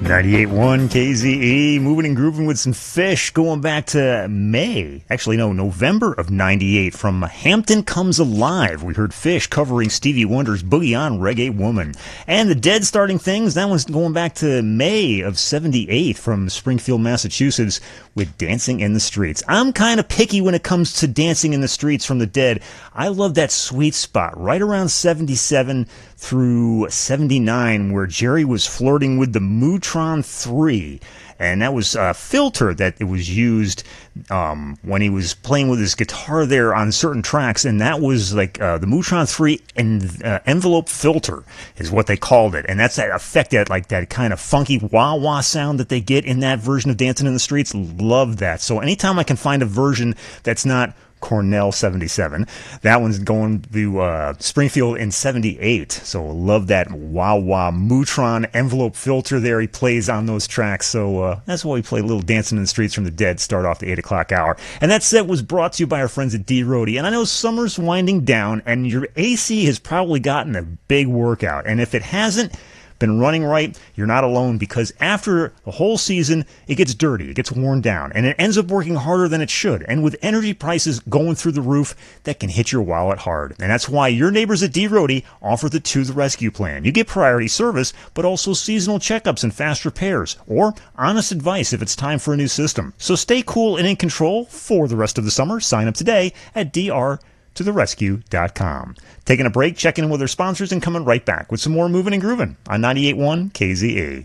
98.1 KZE, moving and grooving with some Fish, going back to November of 98. From Hampton Comes Alive, we heard Fish covering Stevie Wonder's Boogie On Reggae Woman. And the Dead starting things, that one's going back to May of 78 from Springfield, Massachusetts with Dancing in the Streets. I'm kind of picky when it comes to Dancing in the Streets from the Dead. I love that sweet spot right around 77 through 79 where Jerry was flirting with the Mootron 3, and that was a filter that it was used when he was playing with his guitar there on certain tracks, and that was like the Mootron 3 envelope filter is what they called it, and that's that effect, that like that kind of funky wah-wah sound that they get in that version of Dancing in the Streets. Love that. So anytime I can find a version that's not Cornell 77. That one's going to Springfield in 78. So love that wah-wah Mootron envelope filter there he plays on those tracks. So that's why we play a little Dancing in the Streets from the Dead, start off the 8 o'clock hour. And that set was brought to you by our friends at D-Roadie. And I know summer's winding down and your AC has probably gotten a big workout. And if it hasn't been running right, you're not alone, because after the whole season, it gets dirty, it gets worn down, and it ends up working harder than it should. And with energy prices going through the roof, that can hit your wallet hard. And that's why your neighbors at D-Roadie offer the To the Rescue plan. You get priority service, but also seasonal checkups and fast repairs, or honest advice if it's time for a new system. So stay cool and in control for the rest of the summer. Sign up today at drtotherescue.com. Taking a break, checking in with our sponsors, and coming right back with some more moving and grooving on 98.1 KZE.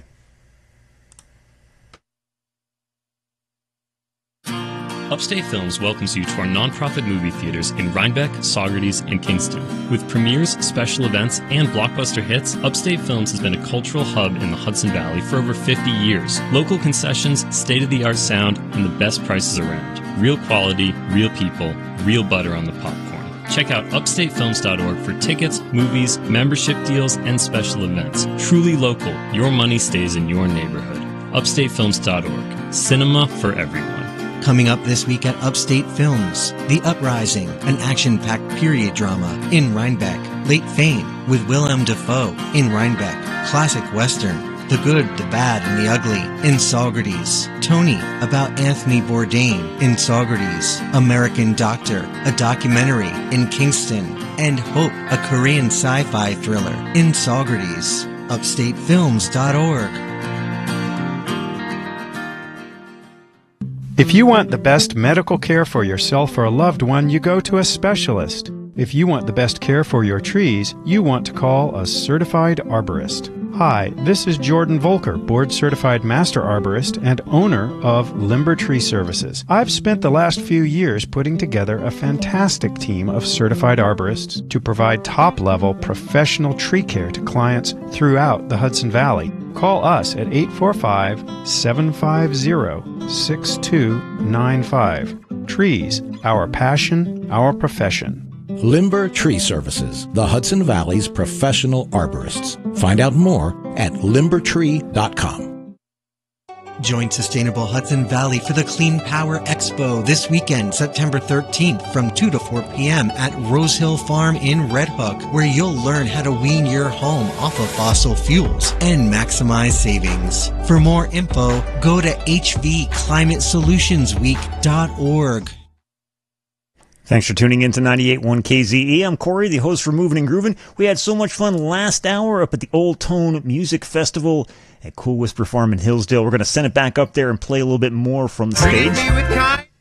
Upstate Films welcomes you to our nonprofit movie theaters in Rhinebeck, Saugerties, and Kingston. With premieres, special events, and blockbuster hits, Upstate Films has been a cultural hub in the Hudson Valley for over 50 years. Local concessions, state-of-the-art sound, and the best prices around. Real quality, real people, real butter on the popcorn. Check out upstatefilms.org for tickets, movies, membership deals, and special events. Truly local, your money stays in your neighborhood. Upstatefilms.org. Cinema for everyone. Coming up this week at Upstate Films, The Uprising, an action-packed period drama in Rhinebeck. Late Fame with Willem Dafoe in Rhinebeck. Classic Western, The Good, the Bad, and the Ugly in Saugerties. Tony, about Anthony Bourdain in Saugerties. American Doctor, a documentary in Kingston. And Hope, a Korean sci-fi thriller in Saugerties. Upstatefilms.org. If you want the best medical care for yourself or a loved one, you go to a specialist. If you want the best care for your trees, you want to call a certified arborist. Hi, this is Jordan Volker, board-certified master arborist and owner of Limber Tree Services. I've spent the last few years putting together a fantastic team of certified arborists to provide top-level professional tree care to clients throughout the Hudson Valley. Call us at 845-750-6295. Trees, our passion, our profession. Limber Tree Services, the Hudson Valley's professional arborists. Find out more at limbertree.com. Join Sustainable Hudson Valley for the Clean Power Expo this weekend, September 13th from 2 to 4 p.m. at Rose Hill Farm in Red Hook, where you'll learn how to wean your home off of fossil fuels and maximize savings. For more info, go to hvclimatesolutionsweek.org. Thanks for tuning in to 98.1 KZE. I'm Corey, the host for Moving and Grooving. We had so much fun last hour up at the Old Tone Music Festival at Cool Whisper Farm in Hillsdale. We're going to send it back up there and play a little bit more from the stage.